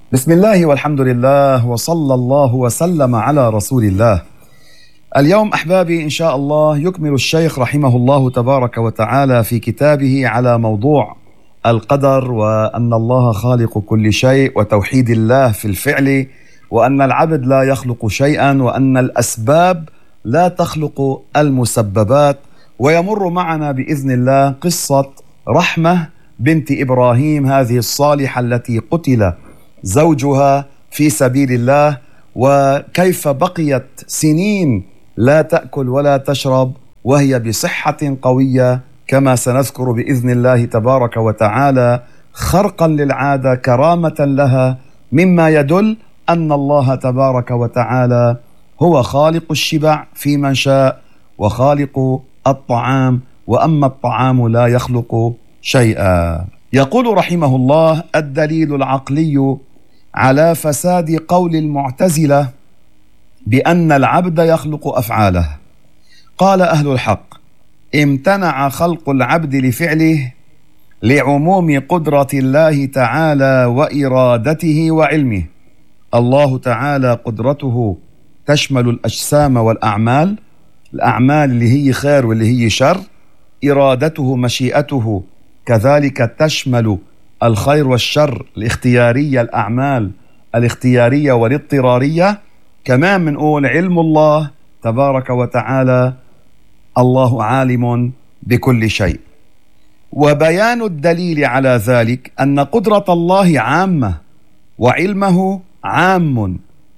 بسم الله والحمد لله وصلى الله وسلم على رسول الله. اليوم أحبابي إن شاء الله يكمل الشيخ رحمه الله تبارك وتعالى في كتابه على موضوع القدر، وأن الله خالق كل شيء، وتوحيد الله في الفعل، وأن العبد لا يخلق شيئا، وأن الأسباب لا تخلق المسببات. ويمر معنا بإذن الله قصة رحمة بنت إبراهيم، هذه الصالحة التي قتل زوجها في سبيل الله، وكيف بقيت سنين لا تأكل ولا تشرب وهي بصحة قوية، كما سنذكر بإذن الله تبارك وتعالى، خرقا للعادة، كرامة لها، مما يدل أن الله تبارك وتعالى هو خالق الشبع في من شاء، وخالق الطعام، وأما الطعام لا يخلق شيئا. يقول رحمه الله: الدليل العقلي على فساد قول المعتزلة بأن العبد يخلق أفعاله. قال أهل الحق: امتنع خلق العبد لفعله لعموم قدرة الله تعالى وإرادته وعلمه. الله تعالى قدرته تشمل الأجسام والأعمال، الأعمال اللي هي خير واللي هي شر، إرادته مشيئته كذلك تشمل الخير والشر، الاختيارية، الأعمال الاختيارية والاضطرارية. كمان منقول علم الله تبارك وتعالى، الله عالم بكل شيء. وبيان الدليل على ذلك أن قدرة الله عامة، وعلمه عام،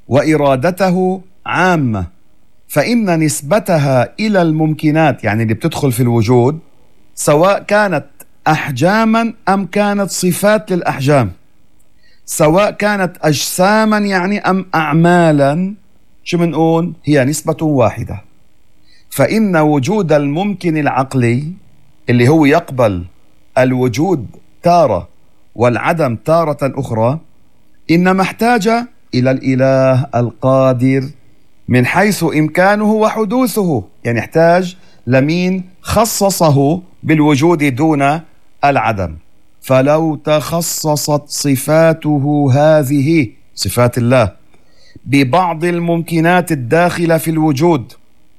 وإرادته عامة، فإن نسبتها إلى الممكنات، يعني اللي بتدخل في الوجود، سواء كانت أحجاما أم كانت صفات للأحجام، سواء كانت أجساما يعني أم أعمالا، شو منقول؟ هي نسبة واحدة. فإن وجود الممكن العقلي اللي هو يقبل الوجود تارة والعدم تارة أخرى، إنما احتاج إلى الإله القادر من حيث إمكانه وحدوثه، يعني احتاج لمين خصصه بالوجود دون العدم. فلو تخصصت صفاته هذه، صفات الله، ببعض الممكنات الداخلة في الوجود،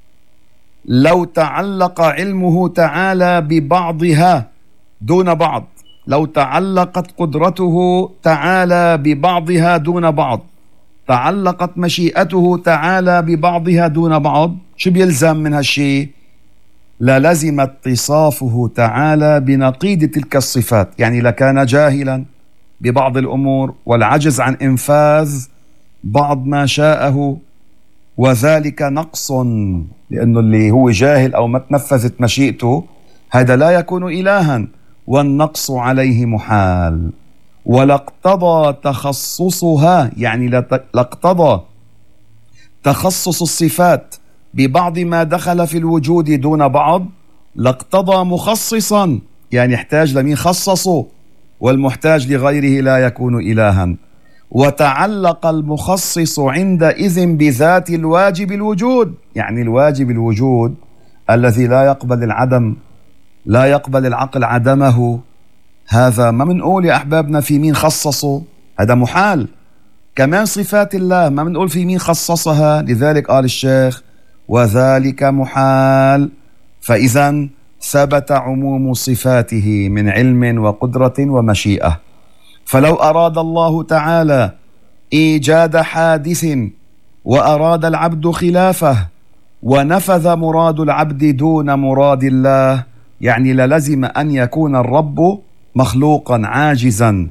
لو تعلق علمه تعالى ببعضها دون بعض، لو تعلقت قدرته تعالى ببعضها دون بعض، تعلقت مشيئته تعالى ببعضها دون بعض، شو بيلزم من هالشيء؟ للزم اتصافه تعالى بنقيض تلك الصفات، يعني لكان جاهلا ببعض الأمور والعجز عن إنفاذ بعض ما شاءه، وذلك نقص، لأنه اللي هو جاهل أو ما تنفذت مشيئته هذا لا يكون إلها، والنقص عليه محال. ولاقتضى تخصصها، يعني لاقتضى تخصص الصفات ببعض ما دخل في الوجود دون بعض، لاقتضى مخصصا، يعني يحتاج لمين خصصه، والمحتاج لغيره لا يكون إلها. وتعلق المخصص عندئذ بذات الواجب الوجود، يعني الواجب الوجود الذي لا يقبل العدم، لا يقبل العقل عدمه، هذا ما منقول يا أحبابنا في مين خصصه، هذا محال. كمان صفات الله ما منقول في مين خصصها، لذلك قال الشيخ: وذلك محال. فإذا ثبت عموم صفاته من علم وقدرة ومشيئة. فلو أراد الله تعالى إيجاد حادث وأراد العبد خلافه، ونفذ مراد العبد دون مراد الله، يعني للزم أن يكون الرب مخلوقا عاجزا،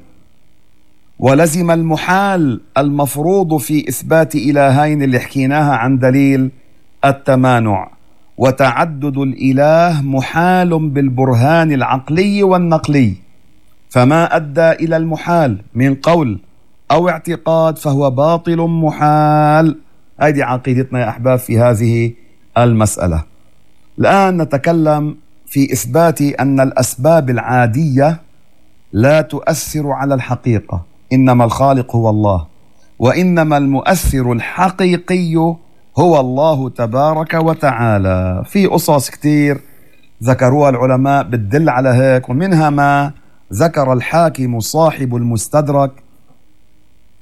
ولزم المحال المفروض في إثبات إلهين اللي حكيناها عن دليل التمانع. وتعدد الإله محال بالبرهان العقلي والنقلي، فما أدى إلى المحال من قول أو اعتقاد فهو باطل محال. هذه عقيدتنا يا أحباب في هذه المسألة. الآن نتكلم في إثبات أن الأسباب العادية لا تؤثر على الحقيقة، إنما الخالق هو الله، وإنما المؤثر الحقيقي هو الله تبارك وتعالى. في قصص كتير ذكروها العلماء بتدل على هيك، ومنها ما ذكر الحاكم صاحب المستدرك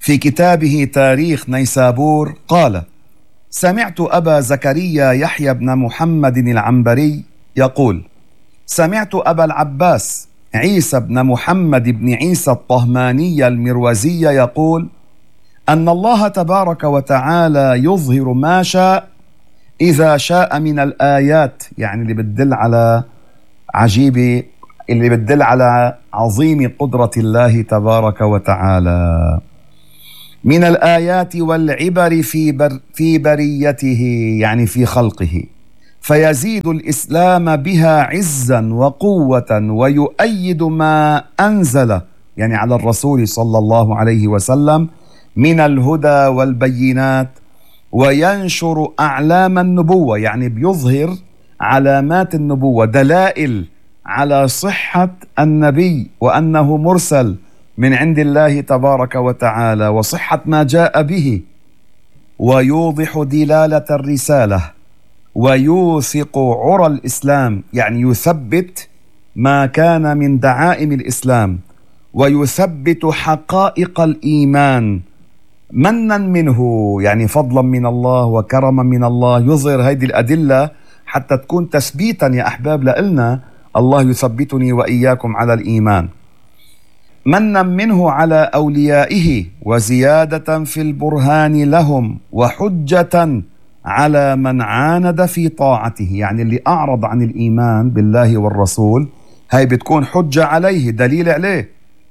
في كتابه تاريخ نيسابور قال: سمعت أبا زكريا يحيى بن محمد العنبري يقول: سمعت أبا العباس عيسى بن محمد بن عيسى الطهماني المروزي يقول أن الله تبارك وتعالى يظهر ما شاء إذا شاء من الآيات، يعني اللي بتدل على عجيب، اللي بتدل على عظيم قدرة الله تبارك وتعالى، من الآيات والعبر في بريته، يعني في خلقه، فيزيد الإسلام بها عزا وقوة ويؤيد ما أنزل يعني على الرسول صلى الله عليه وسلم من الهدى والبينات، وينشر أعلام النبوة، يعني بيظهر علامات النبوة، دلائل على صحة النبي وأنه مرسل من عند الله تبارك وتعالى وصحة ما جاء به، ويوضح دلالة الرسالة، ويوثق عرى الإسلام، يعني يثبت ما كان من دعائم الإسلام، ويثبت حقائق الإيمان منا منه، يعني فضلا من الله وكرما من الله. يظهر هذه الأدلة حتى تكون تثبيتا يا أحباب لإلنا، الله يثبتني وإياكم على الإيمان. منا منه على أوليائه، وزيادة في البرهان لهم، وحجة على من عاند في طاعته، يعني اللي أعرض عن الإيمان بالله والرسول هاي بتكون حجة عليه، دليل عليه.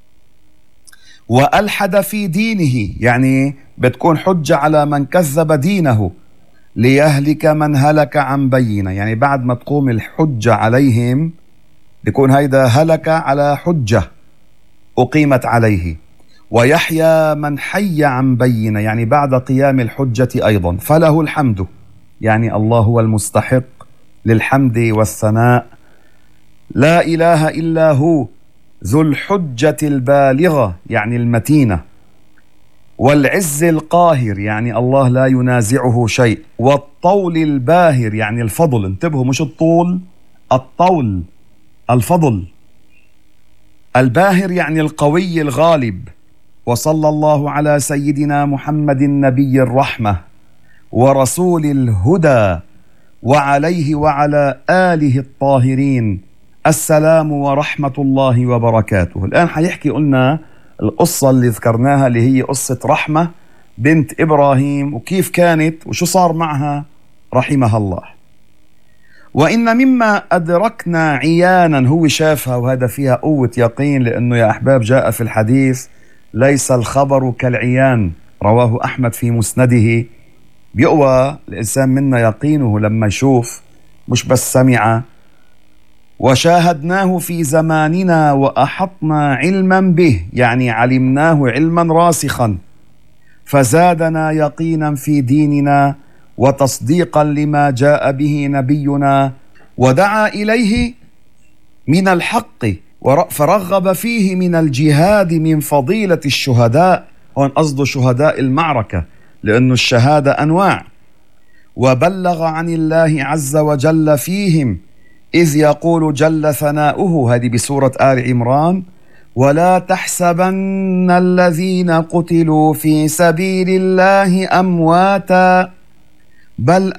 وألحد في دينه، يعني بتكون حجة على من كذب دينه، ليهلك من هلك عن بينة، يعني بعد ما تقوم الحجة عليهم بيكون هيدا هلك على حجة أقيمت عليه، ويحيى من حي عن بينة، يعني بعد قيام الحجة أيضا. فله الحمد، يعني الله هو المستحق للحمد والثناء، لا إله إلا هو، ذو الحجة البالغة يعني المتينة، والعز القاهر يعني الله لا ينازعه شيء، والطول الباهر يعني الفضل، انتبهوا مش الطول، الطول الفضل، الباهر يعني القوي الغالب. وصلى الله على سيدنا محمد النبي الرحمة ورسول الهدى، وعليه وعلى آله الطاهرين السلام ورحمة الله وبركاته. الآن حيحكي قلنا القصة اللي ذكرناها اللي هي قصة رحمة بنت إبراهيم، وكيف كانت وشو صار معها رحمها الله. وإن مما أدركنا عيانا، هو شافها وهذا فيها قوة يقين، لأنه يا أحباب جاء في الحديث ليس الخبر كالعيان، رواه أحمد في مسنده. بيقوى الإنسان منا يقينه لما يشوف، مش بس سمع. وشاهدناه في زماننا وأحطنا علما به، يعني علمناه علما راسخا، فزادنا يقينا في ديننا وتصديقا لما جاء به نبينا، ودعا إليه من الحق، فرغب فيه من الجهاد من فضيلة الشهداء. هون قصده شهداء المعركة، لأن الشهادة أنواع. وبلغ عن الله عز وجل فيهم، إذ يقول جل ثناؤه، هذه بسورة آل عمران: ولا تحسبن الذين قتلوا في سبيل الله أمواتا بل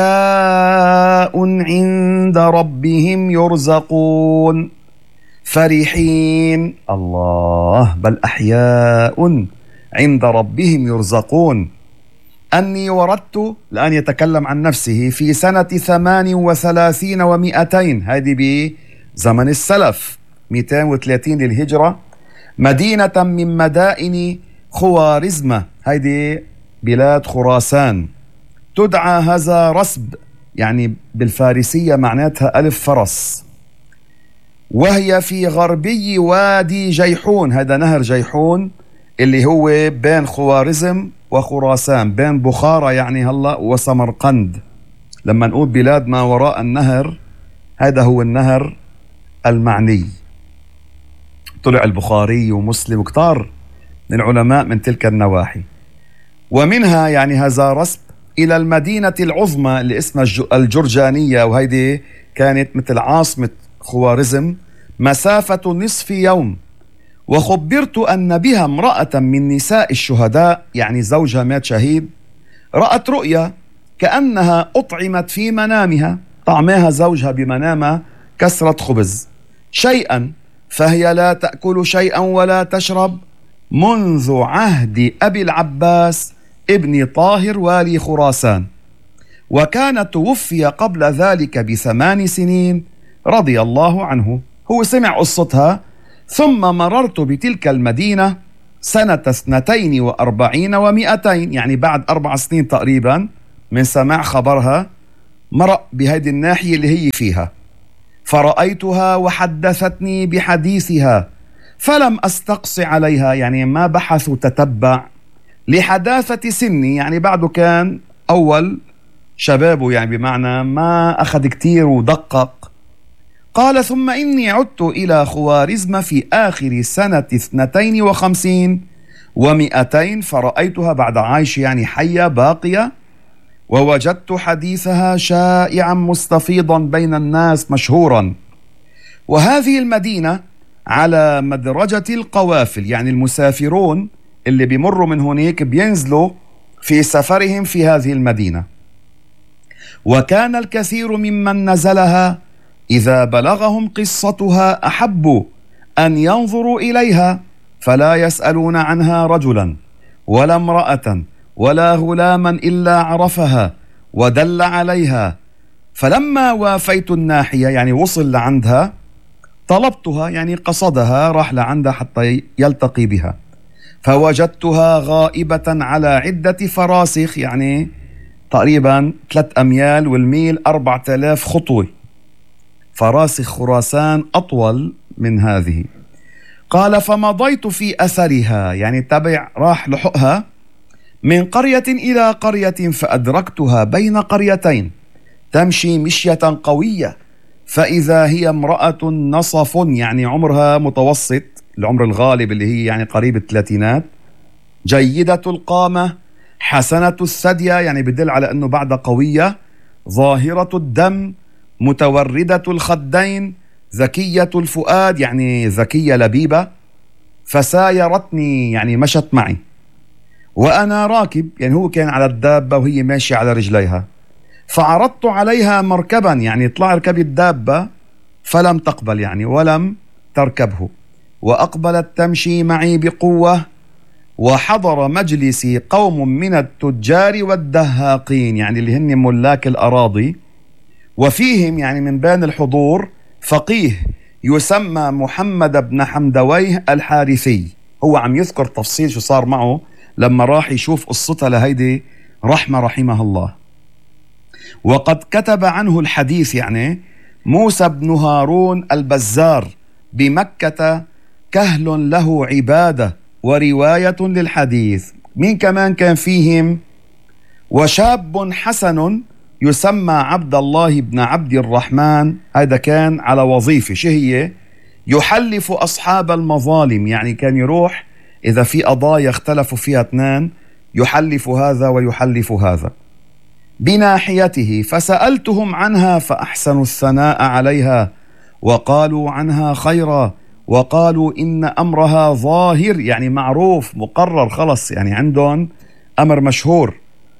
أحياء عند ربهم يرزقون فرحين. الله، بل أحياء عند ربهم يرزقون. أني وردت، الآن يتكلم عن نفسه، في سنة 38 و200، هذه بزمن السلف 230 للهجرة، مدينة من مدائن خوارزمة، هذه بلاد خراسان، تدعى هذا رسب، يعني بالفارسية معناتها ألف فرس، وهي في غربي وادي جيحون، هذا نهر جيحون اللي هو بين خوارزم وخراسان، بين بخارى يعني هلأ وسمرقند. لما نقول بلاد ما وراء النهر، هذا هو النهر المعني. طلع البخاري ومسلم وكتار من العلماء من تلك النواحي. ومنها يعني هذا رسب إلى المدينة العظمى اللي اسمها الجرجانية، وهيدي كانت مثل عاصمة خوارزم، مسافة نصف يوم، وخبرت أن بها امرأة من نساء الشهداء، يعني زوجها مات شهيد، رأت رؤيا كأنها أطعمت في منامها، طعمها زوجها بمنامها كسرة خبز شيئا، فهي لا تأكل شيئا ولا تشرب منذ عهد أبي العباس ابن طاهر والي خراسان، وكان توفي قبل ذلك ب8 سنين رضي الله عنه. هو سمع قصتها. ثم مررت بتلك المدينة سنة 42 و200، يعني بعد 4 سنين تقريبا من سماع خبرها، مرق بهذه الناحية اللي هي فيها، فرأيتها وحدثتني بحديثها، فلم أستقص عليها، يعني ما بحث وتتبع لحداثة سني، يعني بعده كان أول شبابه، يعني بمعنى ما أخذ كتير ودقق. قال: ثم إني عدت إلى خوارزم في آخر سنة 52 و200، فرأيتها بعد عايش، يعني حية باقية، ووجدت حديثها شائعا مستفيضا بين الناس مشهورا. وهذه المدينة على مدرجة القوافل، يعني المسافرون اللي بيمروا من هناك بينزلوا في سفرهم في هذه المدينة. وكان الكثير ممن نزلها إذا بلغهم قصتها أحبوا أن ينظروا إليها، فلا يسألون عنها رجلا ولا امرأة ولا غلاما إلا عرفها ودل عليها. فلما وافيت الناحية، يعني وصل لعندها، طلبتها، يعني قصدها، راح لعندها حتى يلتقي بها، فوجدتها غائبة على عدة فراسخ، يعني تقريبا 3 أميال، والميل 4000 خطوة. فراسخ خراسان أطول من هذه. قال: فمضيت في أثرها، يعني تبع، راح لحقها من قرية إلى قرية، فأدركتها بين قريتين تمشي مشية قوية، فإذا هي امرأة نصف، يعني عمرها متوسط، العمر الغالب اللي هي يعني قريب الثلاثينات، جيدة القامة، حسنة الثدية، يعني بدل على أنه بعد قوية، ظاهرة الدم، متوردة الخدين، ذكية الفؤاد، يعني ذكية لبيبة. فسايرتني، يعني مشت معي، وأنا راكب، يعني هو كان على الدابة وهي ماشية على رجليها، فعرضت عليها مركبا، يعني اطلع اركبي الدابة، فلم تقبل، يعني ولم تركبه، وأقبلت تمشي معي بقوة. وحضر مجلسي قوم من التجار والدهاقين، يعني اللي هن ملاك الأراضي، وفيهم يعني من بين الحضور فقيه يسمى محمد بن حمدويه الحارثي. هو عم يذكر تفصيل شو صار معه لما راح يشوف قصتها لهيدي رحمه الله. وقد كتب عنه الحديث، يعني موسى بن هارون البزار بمكة، كهل له عبادة ورواية للحديث. مين كمان كان فيهم؟ وشاب حسن يسمى عبد الله بن عبد الرحمن، هذا كان على وظيفة، شو هي؟ يحلف أصحاب المظالم، يعني كان يروح إذا في قضايا اختلفوا فيها 2، يحلف هذا ويحلف هذا بناحيته. فسألتهم عنها فأحسنوا الثناء عليها، وقالوا عنها خيرا، وقالوا إن أمرها ظاهر، يعني معروف مقرر خلص، يعني عندهم أمر مشهور،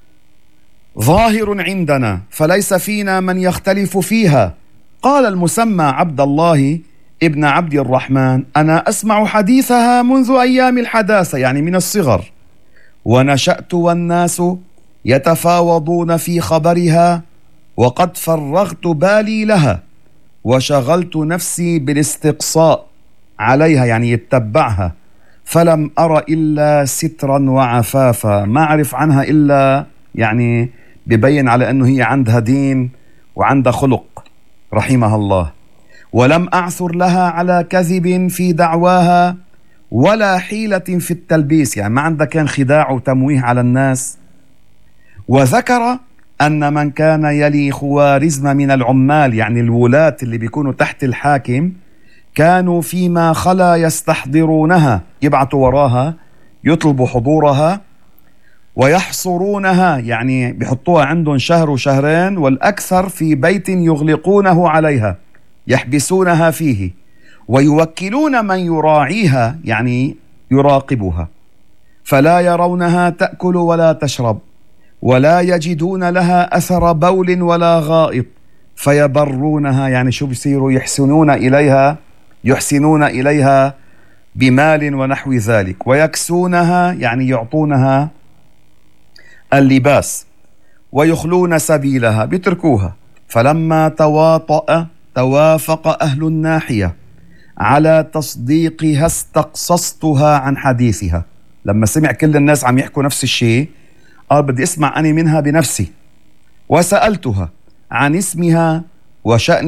ظاهر عندنا، فليس فينا من يختلف فيها. قال المسمى عبد الله ابن عبد الرحمن: أنا أسمع حديثها منذ أيام الحداثة، يعني من الصغر، ونشأت والناس يتفاوضون في خبرها، وقد فرغت بالي لها، وشغلت نفسي بالاستقصاء عليها، يعني يتبعها، فلم أرى إلا سترا وعفافا، ما أعرف عنها إلا، يعني ببين على أنه هي عندها دين وعندها خلق رحمها الله. ولم أعثر لها على كذب في دعواها ولا حيلة في التلبيس، يعني ما عندها كان خداع وتمويه على الناس. وذكر أن من كان يلي خوارزم من العمال، يعني الولاة اللي بيكونوا تحت الحاكم، كانوا فيما خلا يستحضرونها، يبعثوا وراها يطلبوا حضورها، ويحصرونها، يعني بيحطوها عندهم شهر وشهرين، والأكثر في بيت يغلقونه عليها، يحبسونها فيه، ويوكلون من يراعيها يعني يراقبها، فلا يرونها تأكل ولا تشرب، ولا يجدون لها أثر بول ولا غائط، فيبرونها يعني شو بيصيروا يحسنون إليها بمال ونحو ذلك، ويكسونها يعني يعطونها اللباس، ويخلون سبيلها بيتركوها. فلما توافق أهل الناحية على تصديقها استقصصتها عن حديثها. لما سمع كل الناس عم يحكوا نفس الشيء قال بدي اسمع أنا منها بنفسي، وسألتها عن اسمها وشأن